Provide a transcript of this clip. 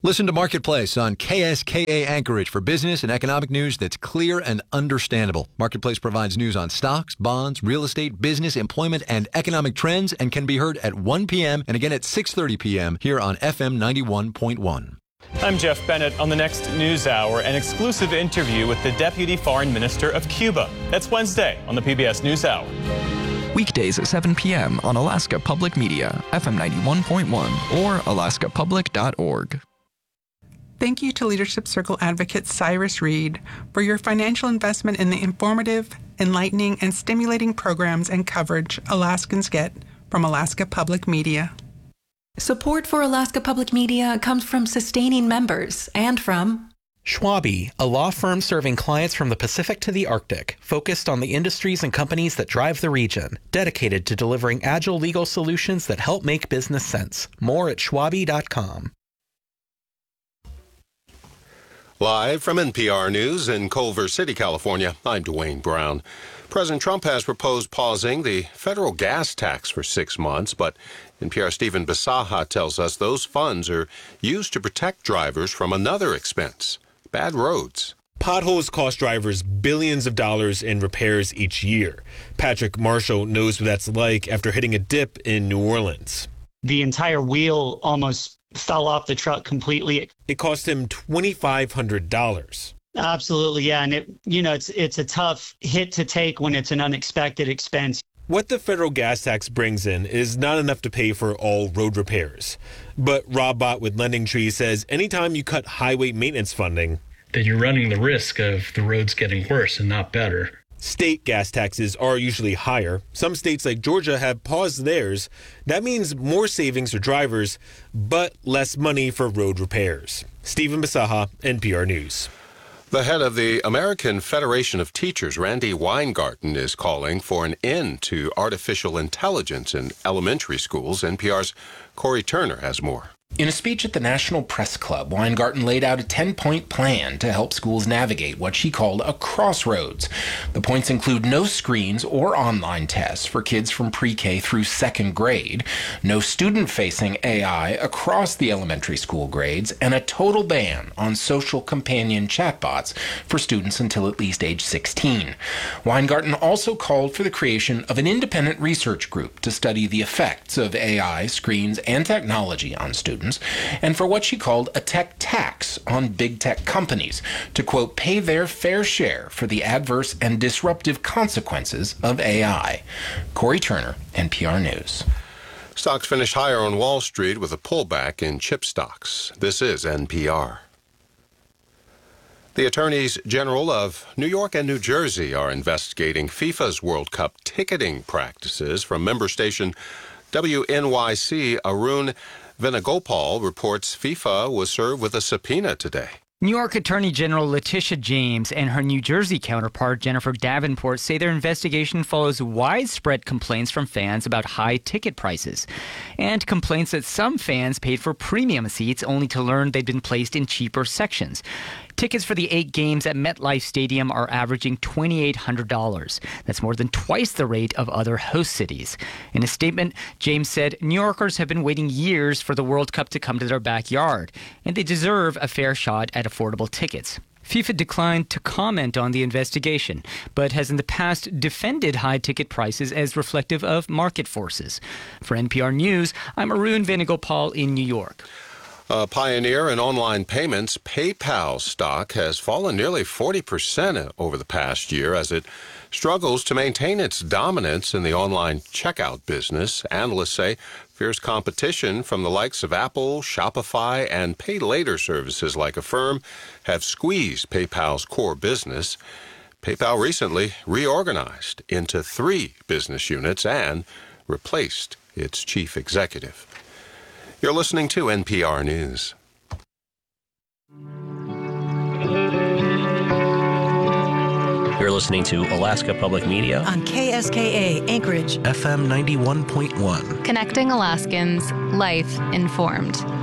Listen to Marketplace on KSKA Anchorage for business and economic news that's clear and understandable. Marketplace provides news on stocks, bonds, real estate, business, employment, and economic trends and can be heard at 1 p.m. and again at 6:30 p.m. here on FM 91.1. I'm Jeff Bennett. On the next News Hour, an exclusive interview with the Deputy Foreign Minister of Cuba. That's Wednesday on the PBS News Hour. Weekdays at 7 p.m. on Alaska Public Media, FM 91.1 or alaskapublic.org. Thank you to Leadership Circle advocate Cyrus Reed for your financial investment in the informative, enlightening, and stimulating programs and coverage Alaskans get from Alaska Public Media. Support for Alaska Public Media comes from sustaining members and from Schwabe, a law firm serving clients from the Pacific to the Arctic, focused on the industries and companies that drive the region, dedicated to delivering agile legal solutions that help make business sense. More at schwabe.com. Live from NPR News in Culver City, California, I'm Dwayne Brown. President Trump has proposed pausing the federal gas tax for 6 months, but NPR's Stephen Bisaha tells us those funds are used to protect drivers from another expense, bad roads. Potholes cost drivers billions of dollars in repairs each year. Patrick Marshall knows what that's like after hitting a dip in New Orleans. The entire wheel almost fell off the truck completely. It cost him $2,500. Absolutely, yeah. And it's a tough hit to take when it's an unexpected expense. What the federal gas tax brings in is not enough to pay for all road repairs. But Rob Bott with Lending Tree says anytime you cut highway maintenance funding, then you're running the risk of the roads getting worse and not better. State gas taxes are usually higher. Some states like Georgia have paused theirs. That means more savings for drivers, but less money for road repairs. Stephen Bisaha, NPR News. The head of the American Federation of Teachers, Randi Weingarten, is calling for an end to artificial intelligence in elementary schools. NPR's Corey Turner has more. In a speech at the National Press Club, Weingarten laid out a 10-point plan to help schools navigate what she called a crossroads. The points include no screens or online tests for kids from pre-K through second grade, no student-facing AI across the elementary school grades, and a total ban on social companion chatbots for students until at least age 16. Weingarten also called for the creation of an independent research group to study the effects of AI, screens, and technology on students, and for what she called a tech tax on big tech companies to, quote, pay their fair share for the adverse and disruptive consequences of AI. Corey Turner, NPR News. Stocks finished higher on Wall Street with a pullback in chip stocks. This is NPR. The attorneys general of New York and New Jersey are investigating FIFA's World Cup ticketing practices. From member station WNYC, Arun Venugopal reports FIFA was served with a subpoena today. New York Attorney General Letitia James and her New Jersey counterpart Jennifer Davenport say their investigation follows widespread complaints from fans about high ticket prices and complaints that some fans paid for premium seats only to learn they'd been placed in cheaper sections. Tickets for the 8 games at MetLife Stadium are averaging $2,800. That's more than twice the rate of other host cities. In a statement, James said New Yorkers have been waiting years for the World Cup to come to their backyard, and they deserve a fair shot at affordable tickets. FIFA declined to comment on the investigation, but has in the past defended high ticket prices as reflective of market forces. For NPR News, I'm Arun Venugopal in New York. A pioneer in online payments, PayPal stock has fallen nearly 40% over the past year as it struggles to maintain its dominance in the online checkout business. Analysts say fierce competition from the likes of Apple, Shopify, and pay later services like Affirm have squeezed PayPal's core business. PayPal recently reorganized into 3 business units and replaced its chief executive. You're listening to NPR News. You're listening to Alaska Public Media on KSKA Anchorage, FM 91.1. Connecting Alaskans, life informed.